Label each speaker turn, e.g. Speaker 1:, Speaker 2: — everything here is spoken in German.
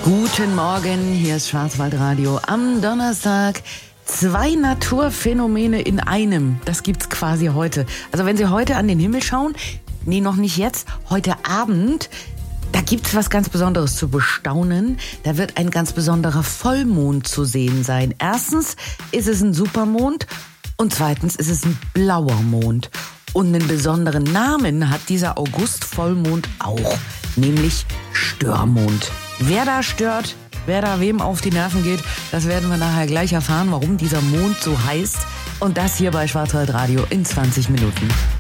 Speaker 1: Guten Morgen, hier ist Schwarzwaldradio am Donnerstag. 2 Naturphänomene in einem, das gibt's quasi heute. Also wenn Sie heute an den Himmel schauen, nee, noch nicht jetzt, heute Abend, da gibt's was ganz Besonderes zu bestaunen. Da wird ein ganz besonderer Vollmond zu sehen sein. Erstens ist es ein Supermond und zweitens ist es ein blauer Mond. Und einen besonderen Namen hat dieser August-Vollmond auch, nämlich Störmond. Wer da stört, wer da wem auf die Nerven geht, das werden wir nachher gleich erfahren, warum dieser Mond so heißt. Und das hier bei Schwarzwaldradio in 20 Minuten.